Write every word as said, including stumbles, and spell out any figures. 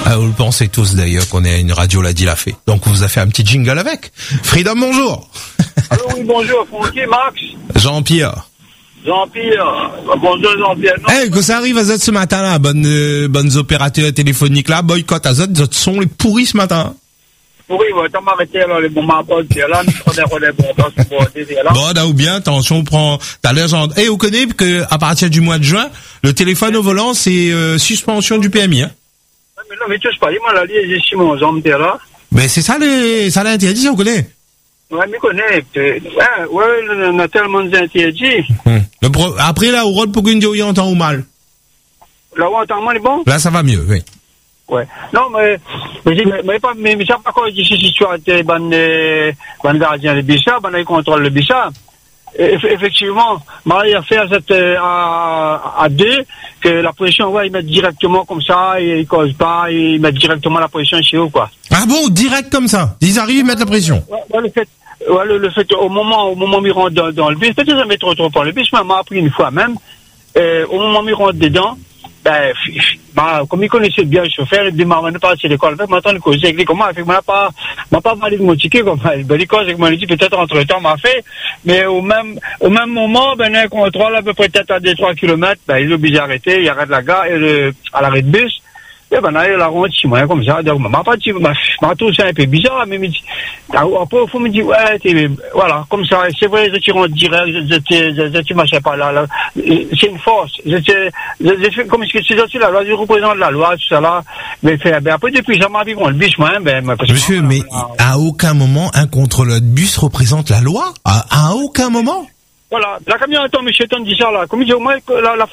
Ah, vous le pensez tous d'ailleurs qu'on est à une radio, l'a dit la fée. Donc on vous a fait un petit jingle avec. Freedom, bonjour. Allô, oui, bonjour, Francky, Max. Jean-Pierre. Jean-Pierre. Bonjour, Jean-Pierre. Eh, hey, que ça arrive à Z ce matin là, bonnes, euh, bonnes opérateurs téléphoniques là, boycott à Z, Z sont les pourris ce matin. Oui, ouais, t'as m'arrêté là, les bons m'apportent, là, nous prenons les bons, parce que bon, là. Bon, là, ou bien, attention, on prend, t'as l'air genre, eh, hey, vous connaissez que, à partir du mois de juin, le téléphone au volant, c'est, euh, suspension du P M I, hein. Mais non, mais tu sais pas, moi, là, j'ai Simon, Jean-Pierre là. Mais c'est ça, les, ça l'interdit, ça, vous connaissez? Ouais, mais connaît, ouais, ouais, on a tellement d'interdits. Hum. Le pro... Après, là, au rôle pour qu'une on entend ou mal. Là, on entend mal, est bon? Là, ça va mieux, oui. Ouais. Non, mais, mais, mais, mais, pas, mais, mais ça, par contre, ici, si tu as été, ben, euh, ben, gardien de Bissa, ben, il contrôle le Bissa. Effectivement, Marie a fait à, cette, à, à deux que la position, ouais, ils mettent directement comme ça, et ils causent pas, ils mettent directement la position chez eux, quoi. Ah bon, direct comme ça? Ils arrivent, ils mettent la pression. Ouais, ouais, le fait, ouais, le, le fait, au moment, au moment où ils rentrent dans, dans le bus, peut-être qu'ils mettent trop trop par le bus, mais m'a appris une fois même, euh, au moment où ils rentrent dedans, ben, bah, comme ils connaissaient bien le chauffeur, ils démarrent pas à l'école, maintenant, ils causaient avec lui, comment, fait, m'a pas, m'a pas validé mon ticket, comme, ben, les causes avec mon dit, peut-être entre temps, m'a fait, mais au même, au même moment, ben, un contrôle, à peu près, peut-être à deux, trois kilomètres, ben, il est obligé d'arrêter, il arrête la gare, et le, à l'arrêt de bus, et ben, là, il a rendu chez moi, comme ça, donc, m'a pas dit, m'a trouvé ça un peu bizarre, mais, mais, après, il faut me dire, ouais, t'es, voilà, comme ça, c'est vrai, je suis rendu direct, je suis machin pas là, là, c'est une force, je suis, comme je suis aussi la loi, je représente la loi, tout ça là, mais, ben, après, depuis, ça m'a vu, on le bus, moi, ben, monsieur, mais, à aucun moment, un contrôleur de bus représente la loi? À, à aucun moment? Voilà, la camionnette, monsieur, t'en dit ça, là, comme il dit, au moins, la, la